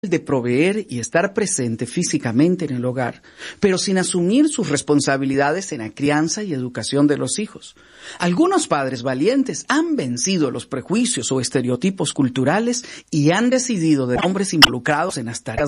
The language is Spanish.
de proveer y estar presente físicamente en el hogar, pero sin asumir sus responsabilidades en la crianza y educación de los hijos. Algunos padres valientes han vencido los prejuicios o estereotipos culturales y han decidido de hombres involucrados en las tareas